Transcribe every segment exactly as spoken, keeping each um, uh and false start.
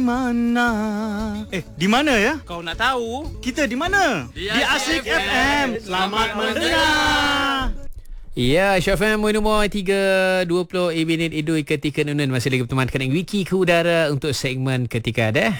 Mana? Eh, di mana ya? Kau nak tahu? Kita di mana? Di Di Asik F M. Selamat mendengar. Ya, Syah F M nombor tiga dua puluh minit Edu ketika Nunan masih lagi berteman dengan Wiki ke udara untuk segmen ketika ada.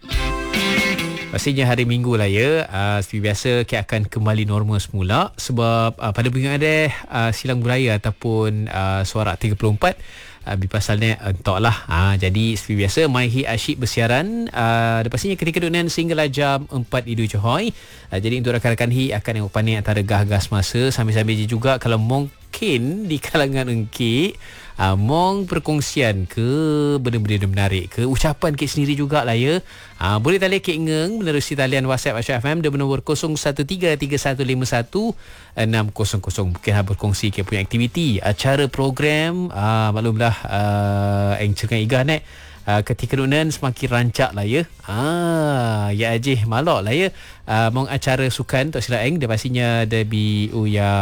Pastinya hari Minggu lah ya. Uh, seperti biasa kita akan kembali normal semula sebab uh, pada minggu ada uh, silang budaya ataupun uh, suara tiga puluh empat uh, pasalnya entok lah. Uh, jadi seperti biasa Maihi Asyik bersiaran uh, dan pastinya ketika Nunan sehinggalah jam empat Edu Johor. Uh, jadi untuk rakan-rakan Hi akan tengok pandai antara gah-gas masa sambil-sambil juga kalau mungkin di kalangan engkik Uh, mong perkongsian ke benda-benda menarik ke ucapan kek sendiri jugalah ya. Uh, boleh talian kek ngeng menerusi talian WhatsApp Ashraf F M dengan nombor kosong satu tiga tiga satu lima satu enam kosong kosong. Mungkin ha berkongsi kek punya aktiviti, acara program, uh, maklumlah uh, yang cerkan igah nek. Uh, ketika Nunan semakin rancak lah ya. Ah, ya ajih malok lah ya. Uh, mong acara sukan Tok Sila Eng dia pastinya ada bi uya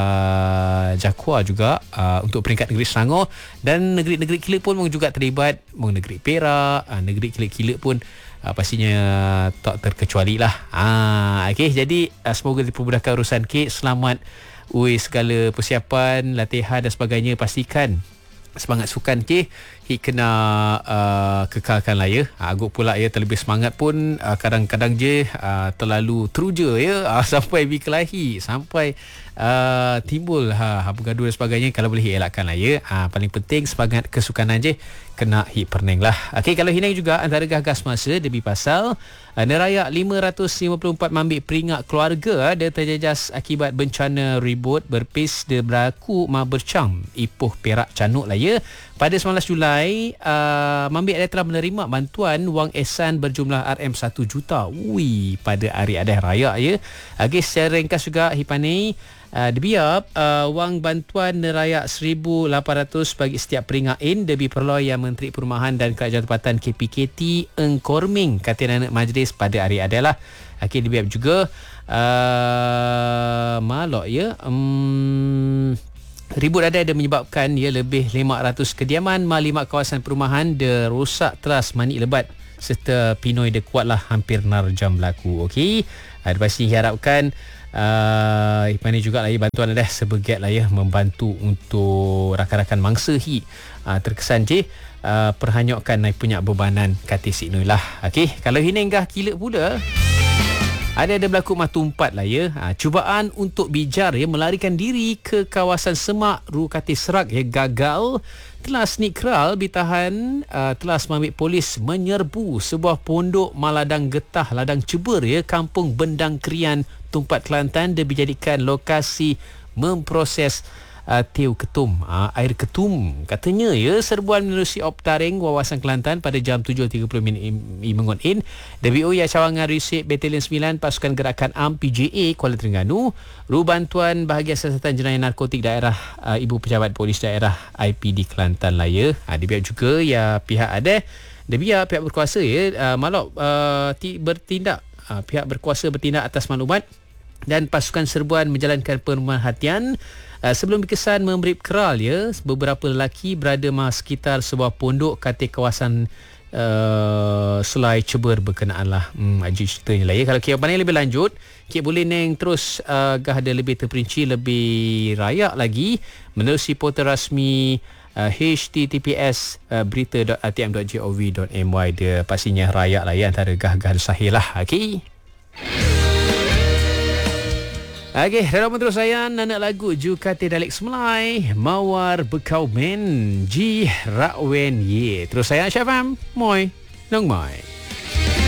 Jakwa juga uh, untuk peringkat negeri Selangor dan negeri-negeri kilat pun mong juga terlibat. Mong negeri Perak, uh, negeri kilat-kilat pun uh, pastinya tak terkecuali lah. Ah, okey jadi uh, semoga dipermudahkan urusan kek. Selamat ui segala persiapan, latihan dan sebagainya. Pastikan semangat sukan ke hit kena uh, kekalkan lah ya. Agak pula ya terlebih semangat pun uh, kadang-kadang je uh, terlalu teruja ya uh, sampai berkelahi, sampai uh, timbul ha, ha bergaduh dan sebagainya. Kalau boleh elakkan lah ya. Uh, paling penting semangat kesukanan je kena hit perneng lah. Okey, kalau hinang juga antara gagas masa demi pasal uh, nerayak lima ratus lima puluh empat mambik peringat keluarga ada terjejas akibat bencana ribut berpis de berlaku ma bercam Ipoh Perak Canuk lah ya. Pada sembilan belas Julai uh, mambik ada telah menerima bantuan wang ehsan berjumlah R M satu juta. Ui, pada hari Adah Raya ya. Okey, secara ringkas juga hipani Uh, debiap uh, wang bantuan nerayak seribu lapan ratus bagi setiap peringatin debi perlo yang Menteri Perumahan dan Kerajaan Tempatan K P K T Engkorming kata anak majlis pada hari adalah. Okey, debiap juga uh, malok ya. Um, Ribut ada ada menyebabkan ya lebih lima ratus kediaman, lima kawasan perumahan de rosak teras manik lebat serta pinoi de kuatlah hampir narjam berlaku. Okey, ada pasti diharapkan Uh, ini juga lah ya, bantuan dah sebagai lah ya membantu untuk rakan-rakan mangsa hi uh, terkesan je uh, perhanyukan naik punya bebanan kata si Inui lah. Okey, kalau ini enggah kilat pula ada ada berlaku matumpat lah ya. Ha, cubaan untuk bijar ya melarikan diri ke kawasan semak Rukati Serak ya gagal. Telah sneak kral ditahan uh, telah semamik polis menyerbu sebuah pondok Maladang Getah Ladang Ceber ya Kampung Bendang Krian Tumpat Kelantan dan dijadikan lokasi memproses uh, teu ketum, uh, air ketum katanya ya. Serbuan menerusi Optaring Wawasan Kelantan pada jam tujuh tiga puluh minit mengon in D B O ya cawangan Risik Batalion sembilan Pasukan Gerakan A M P J A Kuala Terengganu ru bantuan bahagian siasatan jenayah narkotik daerah uh, Ibu Pejabat Polis Daerah I P D Kelantan lah ya. Uh, D B O juga ya pihak ada D B O pihak berkuasa ya uh, malok uh, ti, bertindak uh, pihak berkuasa bertindak atas maklumat dan pasukan serbuan menjalankan pemerhatian uh, sebelum berkesan memberi keral ya beberapa lelaki berada mas sekitar sebuah pondok kata kawasan uh, Selai Ceber berkenaan lah. Hmm, ajib ceritanya lah ya. Kalau kita pandai lebih lanjut, kita boleh neng terus uh, gah ada lebih terperinci, lebih rayak lagi menerusi portal rasmi uh, h t t p s uh, berita dot r t m dot gov dot m y. Dia pastinya rayak lah ya antara gah-gah sahih lah. Okey. Okey, dalam terus saya anak lagu Jukate Dalek Semelai Mawar Bekau Men Ji Rakwen Ye. Terus saya Syafam Moi Nong Mai.